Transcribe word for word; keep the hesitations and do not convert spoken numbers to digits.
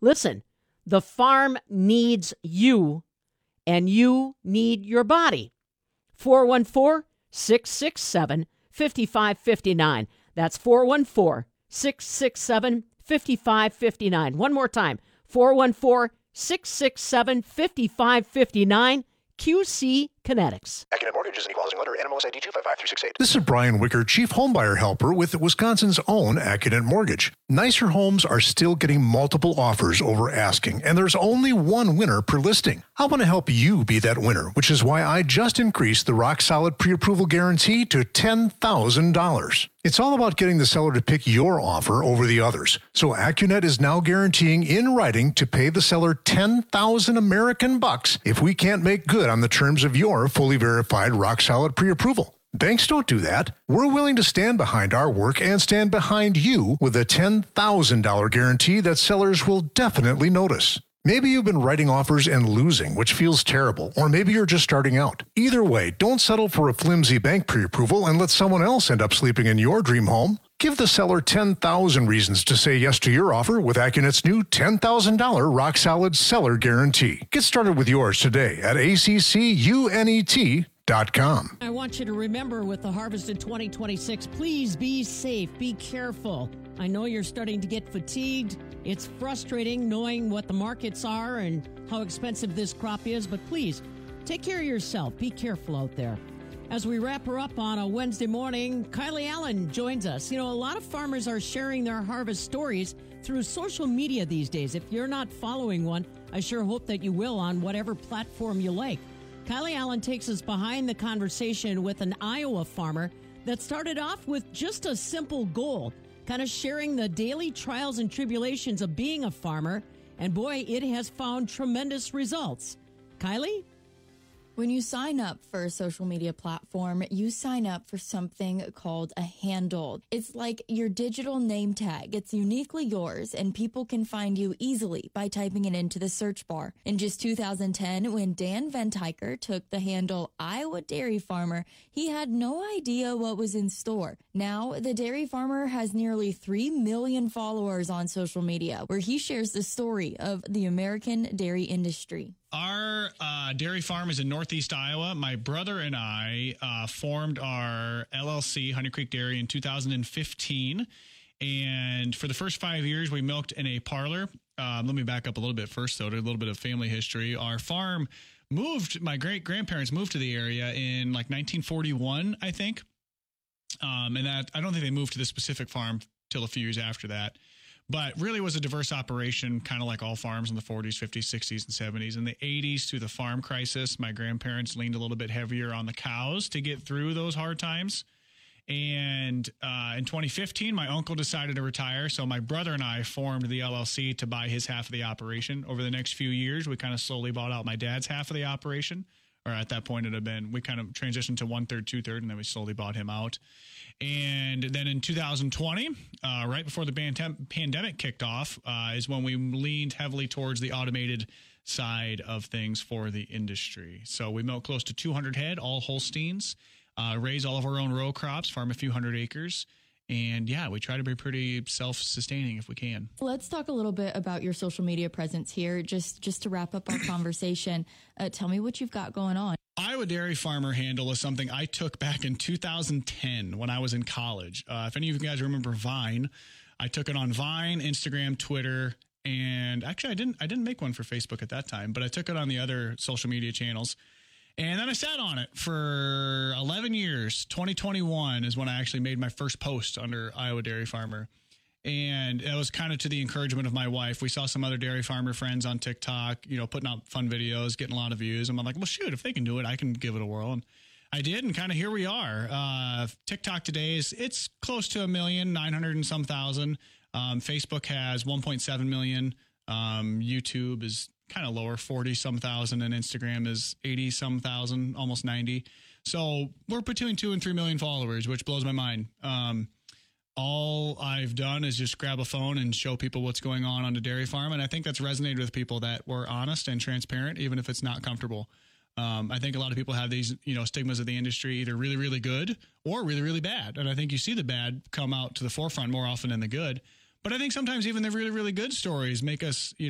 Listen, the farm needs you, and you need your body. four one four, six six seven, five five five nine. That's four one four, six six seven, five five five nine. One more time, four one four, six six seven, five five five nine. Q C Kinetics. Accunet Mortgage is an equal housing lender. N M L S I D two five five three six eight. This is Brian Wicker, Chief Homebuyer Helper with Wisconsin's own Accunet Mortgage. Nicer homes are still getting multiple offers over asking, and there's only one winner per listing. I want to help you be that winner, which is why I just increased the rock-solid pre-approval guarantee to ten thousand dollars. It's all about getting the seller to pick your offer over the others. So Accunet is now guaranteeing in writing to pay the seller ten thousand American bucks if we can't make good on the terms of your fully verified rock-solid pre-approval. Banks don't do that. We're willing to stand behind our work and stand behind you with a ten thousand dollars guarantee that sellers will definitely notice. Maybe you've been writing offers and losing, which feels terrible, or maybe you're just starting out. Either way, don't settle for a flimsy bank pre-approval and let someone else end up sleeping in your dream home. Give the seller ten thousand reasons to say yes to your offer with Accunet's new ten thousand dollars rock-solid seller guarantee. Get started with yours today at A C C U N E T dot com. I want you to remember with the harvest in twenty twenty-six, please be safe, be careful. I know you're starting to get fatigued. It's frustrating knowing what the markets are and how expensive this crop is, but please take care of yourself. Be careful out there. As we wrap her up on a Wednesday morning, Kylie Allen joins us. You know, a lot of farmers are sharing their harvest stories through social media these days. If you're not following one, I sure hope that you will on whatever platform you like. Kylie Allen takes us behind the conversation with an Iowa farmer that started off with just a simple goal, kind of sharing the daily trials and tribulations of being a farmer. And boy, it has found tremendous results. Kylie? When you sign up for a social media platform, you sign up for something called a handle. It's like your digital name tag. It's uniquely yours, and people can find you easily by typing it into the search bar. In just two thousand ten, when Dan Ventiker took the handle Iowa Dairy Farmer, he had no idea what was in store. Now, the dairy farmer has nearly three million followers on social media, where he shares the story of the American dairy industry. Our uh, dairy farm is in Northeast Iowa. My brother and I uh, formed our L L C, Honey Creek Dairy, in two thousand fifteen. And for the first five years, we milked in a parlor. Um, let me back up a little bit first, though, to a little bit of family history. Our farm moved, my great-grandparents moved to the area in like nineteen forty-one, I think. Um, and that I don't think they moved to this specific farm till a few years after that. But really was a diverse operation, kind of like all farms in the forties, fifties, sixties, and seventies. In the eighties, through the farm crisis, my grandparents leaned a little bit heavier on the cows to get through those hard times. And uh, in twenty fifteen, my uncle decided to retire. So my brother and I formed the L L C to buy his half of the operation. Over the next few years, we kind of slowly bought out my dad's half of the operation. Or at that point, it had been, we kind of transitioned to one-third, two-third, and then we slowly bought him out. And then in two thousand twenty, uh, right before the ban- pandemic kicked off, uh, is when we leaned heavily towards the automated side of things for the industry. So we milk close to two hundred head, all Holsteins, uh, raise all of our own row crops, farm a few hundred acres. And yeah, we try to be pretty self-sustaining if we can. Let's talk a little bit about your social media presence here. Just just to wrap up our conversation, uh, tell me what you've got going on. Iowa Dairy Farmer handle is something I took back in two thousand ten when I was in college. Uh, if any of you guys remember Vine, I took it on Vine, Instagram, Twitter, and actually I didn't I didn't make one for Facebook at that time, but I took it on the other social media channels. And then I sat on it for eleven years. twenty twenty-one is when I actually made my first post under Iowa Dairy Farmer. And it was kind of to the encouragement of my wife. We saw some other dairy farmer friends on TikTok, you know, putting out fun videos, getting a lot of views. And I'm like, well, shoot, if they can do it, I can give it a whirl. And I did, and kind of here we are. Uh, TikTok today is, it's close to a million, nine hundred and some thousand. Um, Facebook has one point seven million. Um, YouTube is kind of lower, forty some thousand, and Instagram is eighty some thousand, almost ninety. So we're between two and three million followers, which blows my mind. Um, all I've done is just grab a phone and show people what's going on on the dairy farm. And I think that's resonated with people that were honest and transparent, even if it's not comfortable. Um, I think a lot of people have these, you know, stigmas of the industry, either really, really good or really, really bad. And I think you see the bad come out to the forefront more often than the good. But I think sometimes even the really, really good stories make us, you know,